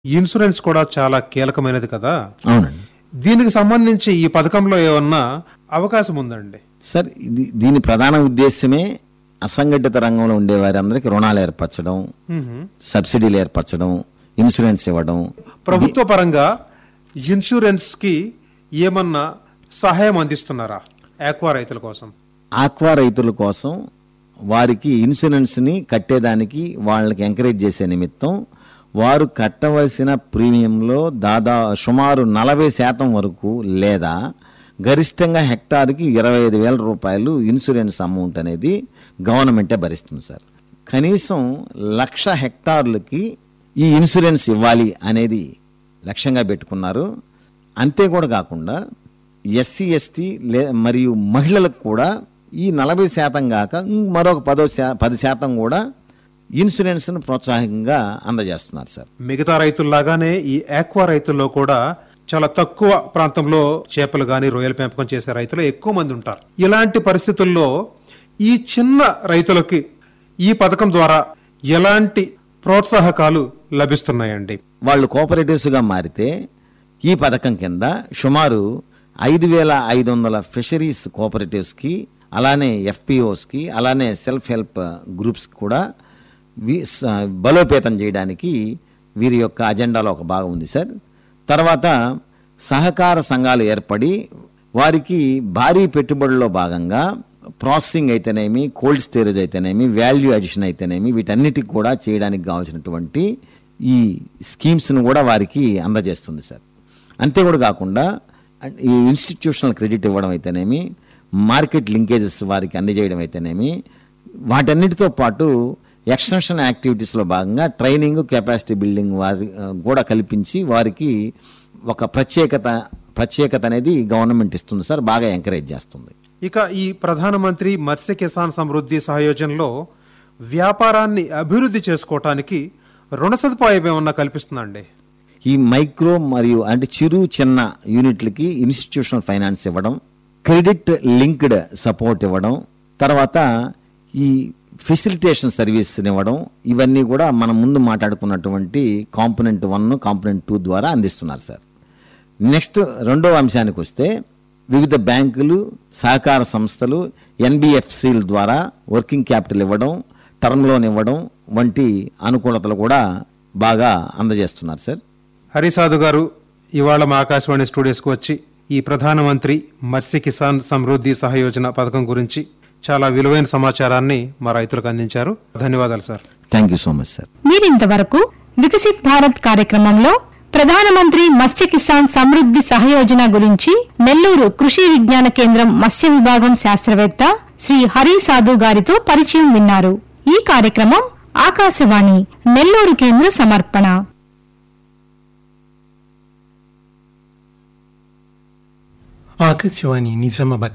Insurance కూడా చాలా కీలకమైనది కదా. అవునండి దీనికి సంబంధించి ఈ పథకంలో ఏమన్నా అవకాశం ఉందండి? సార్, దీని ప్రధాన ఉద్దేశమే అసంఘటిత రంగంలో ఉండే వారందరికీ రుణాలు ఏర్పరచడం, సబ్సిడీలు ఏర్పరచడం, ఇన్సూరెన్స్ ఇవ్వడం. ప్రభుత్వ పరంగా ఇన్సూరెన్స్ కి ఏమన్నా సహాయం అందిస్తున్నారా ఆక్వా రైతుల కోసం? ఆక్వా రైతుల కోసం వారికి ఇన్సూరెన్స్ని కట్టేదానికి వాళ్ళకి ఎంకరేజ్ చేసే నిమిత్తం వారు కట్టవలసిన ప్రీమియంలో సుమారు 40% వరకు లేదా గరిష్టంగా హెక్టార్కి 25,000 రూపాయలు ఇన్సూరెన్స్ అమౌంట్ అనేది గవర్నమెంటే భరిస్తుంది సార్. కనీసం 1,00,000 హెక్టార్లకి ఈ ఇన్సూరెన్స్ ఇవ్వాలి అనేది లక్ష్యంగా పెట్టుకున్నారు. అంతే కూడా కాకుండా ఎస్సీ ఎస్టీ మరియు మహిళలకు కూడా ఈ 40% కాక మరొక 10% కూడా ఇన్సూరెన్స్ను ప్రోత్సాహకంగా అందజేస్తున్నారు సార్. మిగతా రైతుల్లాగానే ఈ ఆక్వా రైతుల్లో కూడా చాలా తక్కువ ప్రాంతంలో చేపలు గాని రొయ్యల పెంపకం చేసే రైతులు ఎక్కువ మంది ఉంటారు. ఇలాంటి పరిస్థితుల్లో ఈ చిన్న రైతులకి ఈ పథకం ద్వారా ఎలాంటి ప్రోత్సాహకాలు లభిస్తున్నాయండి? వాళ్ళు కోఆపరేటివ్స్గా మారితే ఈ పథకం కింద సుమారు 5,500 ఫిషరీస్ కోఆపరేటివ్స్కి, అలానే ఎఫ్పిఓస్కి, అలానే సెల్ఫ్ హెల్ప్ గ్రూప్స్ కూడా బలోపేతం చేయడానికి వీరి యొక్క అజెండాలో ఒక భాగం ఉంది సార్. తర్వాత సహకార సంఘాలు ఏర్పడి వారికి భారీ పెట్టుబడుల్లో భాగంగా ప్రాసెసింగ్ అయితేనేమి, కోల్డ్ స్టోరేజ్ అయితేనేమి, వాల్యూ అడిషన్ అయితేనేమి, వీటన్నిటికి కూడా చేయడానికి కావాల్సినటువంటి ఈ స్కీమ్స్ను కూడా వారికి అందజేస్తుంది సార్. అంతే కూడా కాకుండా ఈ ఇన్స్టిట్యూషనల్ క్రెడిట్ ఇవ్వడం అయితేనేమి, మార్కెట్ లింకేజెస్ వారికి అందజేయడం అయితేనేమి, వాటన్నిటితో పాటు ఎక్స్టెన్షన్ యాక్టివిటీస్లో భాగంగా ట్రైనింగ్, కెపాసిటీ బిల్డింగ్ వారి కూడా కల్పించి వారికి ఒక ప్రత్యేకత అనేది గవర్నమెంట్ ఇస్తుంది సార్, బాగా ఎంకరేజ్ చేస్తుంది. ఇక ఈ ప్రధానమంత్రి మత్స్య కిసాన్ సమృద్ధి సహయోజనలో వ్యాపారాన్ని అభివృద్ధి చేసుకోవటానికి రుణ సదుపాయం ఏమన్నా కల్పిస్తుందండి? ఈ మైక్రో మరియు అంటే చిన్న యూనిట్లకి ఇన్స్టిట్యూషనల్ ఫైనాన్స్ ఇవ్వడం, క్రెడిట్ లింక్డ్ సపోర్ట్ ఇవ్వడం, తర్వాత ఈ ఫెసిలిటేషన్ సర్వీస్ని ఇవ్వడం, ఇవన్నీ కూడా మనం ముందు మాట్లాడుకున్నటువంటి కాంపోనెంట్ 1, కాంపోనెంట్ 2 ద్వారా అందిస్తున్నారు సార్. నెక్స్ట్ రెండవ అంశానికి వస్తే వివిధ బ్యాంకులు, సహకార సంస్థలు, ఎన్బిఎఫ్సిల ద్వారా వర్కింగ్ క్యాపిటల్ ఇవ్వడం, టర్మ్ లోన్ ఇవ్వడం వంటి అనుకూలతలు కూడా బాగా అందజేస్తున్నారు సార్. హరిసాధు గారు ఇవాళ మా ఆకాశవాణి స్టూడియోస్కి వచ్చి ఈ ప్రధానమంత్రి మత్స్య కిసాన్ సమృద్ధి సహయోజన పథకం గురించి చాలా విలువైన సమాచారాన్ని మా రైతులకు అందించారు. ధన్యవాదాలు sir. Thank you so much sir. మీరింతవరకు వికసిత్ భారత్ కార్యక్రమంలో ప్రధానమంత్రి మత్స్య కిసాన్ సమృద్ధి సహయోజన గురించి నెల్లూరు కృషి విజ్ఞాన కేంద్రం మత్స్య విభాగం శాస్త్రవేత్త శ్రీ హరిసాధు గారితో పరిచయం విన్నారు. ఈ కార్యక్రమం ఆకాశవాణి నెల్లూరు కేంద్ర సమర్పణ. ఆకాశవాణి నిజామాబాద్